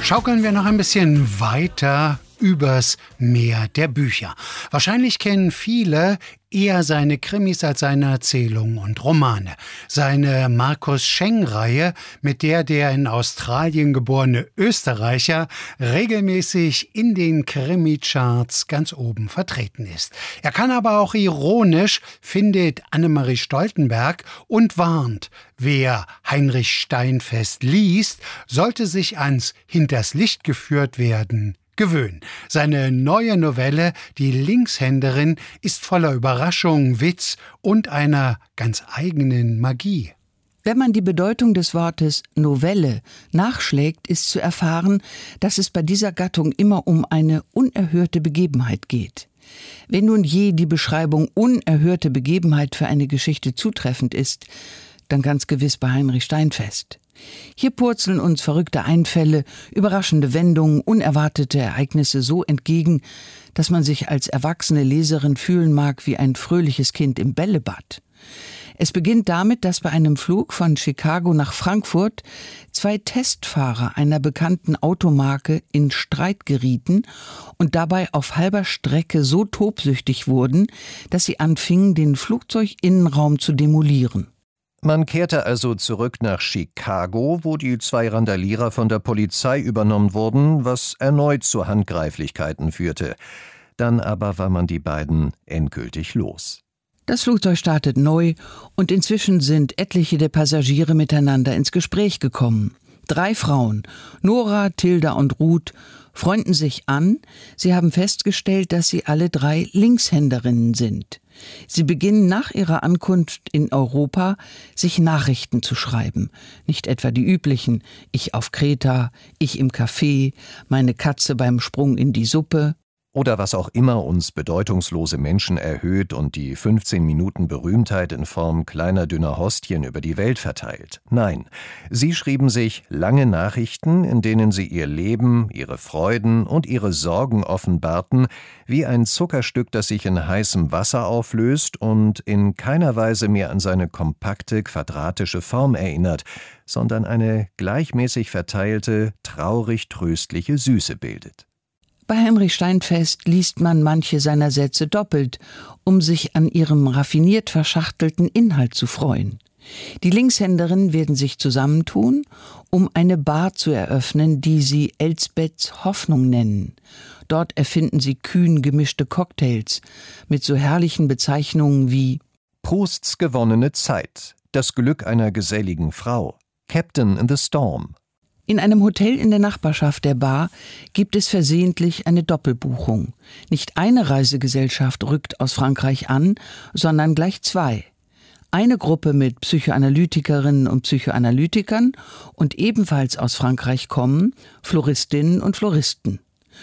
Schaukeln wir noch ein bisschen weiter übers Meer der Bücher. Wahrscheinlich kennen viele eher seine Krimis als seine Erzählungen und Romane. Seine Markus-Scheng-Reihe, mit der in Australien geborene Österreicher regelmäßig in den Krimi-Charts ganz oben vertreten ist. Er kann aber auch ironisch, findet Annemarie Stoltenberg, und warnt, wer Heinrich Steinfest liest, sollte sich ans hinters Licht geführt werden gewöhnen. Seine neue Novelle Die Linkshänderin ist voller Überraschung, Witz und einer ganz eigenen Magie. Wenn man die Bedeutung des Wortes Novelle nachschlägt, ist zu erfahren, dass es bei dieser Gattung immer um eine unerhörte Begebenheit geht. Wenn nun je die Beschreibung unerhörte Begebenheit für eine Geschichte zutreffend ist, dann ganz gewiss bei Heinrich Steinfest. Hier purzeln uns verrückte Einfälle, überraschende Wendungen, unerwartete Ereignisse so entgegen, dass man sich als erwachsene Leserin fühlen mag wie ein fröhliches Kind im Bällebad. Es beginnt damit, dass bei einem Flug von Chicago nach Frankfurt 2 Testfahrer einer bekannten Automarke in Streit gerieten und dabei auf halber Strecke so tobsüchtig wurden, dass sie anfingen, den Flugzeuginnenraum zu demolieren. Man kehrte also zurück nach Chicago, wo die 2 Randalierer von der Polizei übernommen wurden, was erneut zu Handgreiflichkeiten führte. Dann aber war man die beiden endgültig los. Das Flugzeug startet neu und inzwischen sind etliche der Passagiere miteinander ins Gespräch gekommen. 3 Frauen, Nora, Tilda und Ruth, freunden sich an. Sie haben festgestellt, dass sie alle 3 Linkshänderinnen sind. Sie beginnen nach ihrer Ankunft in Europa, sich Nachrichten zu schreiben. Nicht etwa die üblichen: ich auf Kreta, ich im Café, meine Katze beim Sprung in die Suppe. Oder was auch immer uns bedeutungslose Menschen erhöht und die 15 Minuten Berühmtheit in Form kleiner dünner Hostien über die Welt verteilt. Nein, sie schrieben sich lange Nachrichten, in denen sie ihr Leben, ihre Freuden und ihre Sorgen offenbarten, wie ein Zuckerstück, das sich in heißem Wasser auflöst und in keiner Weise mehr an seine kompakte, quadratische Form erinnert, sondern eine gleichmäßig verteilte, traurig-tröstliche Süße bildet. Bei Heinrich Steinfest liest man manche seiner Sätze doppelt, um sich an ihrem raffiniert verschachtelten Inhalt zu freuen. Die Linkshänderinnen werden sich zusammentun, um eine Bar zu eröffnen, die sie Elsbeths Hoffnung nennen. Dort erfinden sie kühn gemischte Cocktails mit so herrlichen Bezeichnungen wie Prousts gewonnene Zeit, das Glück einer geselligen Frau, Captain in the Storm. In einem Hotel in der Nachbarschaft der Bar gibt es versehentlich eine Doppelbuchung. Nicht eine Reisegesellschaft rückt aus Frankreich an, sondern gleich 2. Eine Gruppe mit Psychoanalytikerinnen und Psychoanalytikern und ebenfalls aus Frankreich kommen Floristinnen und Floristen.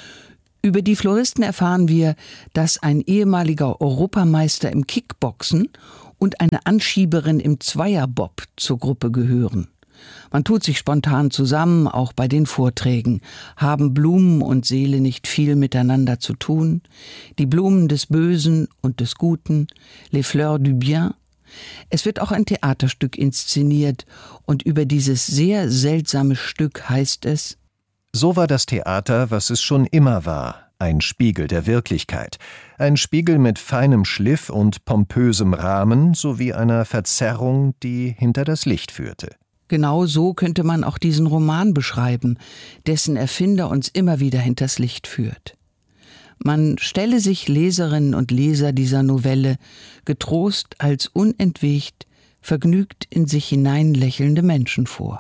Über die Floristen erfahren wir, dass ein ehemaliger Europameister im Kickboxen und eine Anschieberin im Zweierbob zur Gruppe gehören. Man tut sich spontan zusammen, auch bei den Vorträgen. Haben Blumen und Seele nicht viel miteinander zu tun? Die Blumen des Bösen und des Guten, les fleurs du bien. Es wird auch ein Theaterstück inszeniert und über dieses sehr seltsame Stück heißt es: So war das Theater, was es schon immer war, ein Spiegel der Wirklichkeit. Ein Spiegel mit feinem Schliff und pompösem Rahmen sowie einer Verzerrung, die hinter das Licht führte. Genau so könnte man auch diesen Roman beschreiben, dessen Erfinder uns immer wieder hinters Licht führt. Man stelle sich Leserinnen und Leser dieser Novelle getrost als unentwegt, vergnügt in sich hineinlächelnde Menschen vor.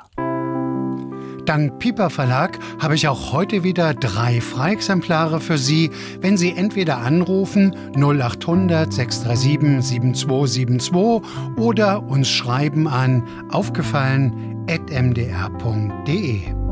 Dank Piper Verlag habe ich auch heute wieder 3 Freiexemplare für Sie, wenn Sie entweder anrufen 0800 637 7272 oder uns schreiben an aufgefallen@mdr.de.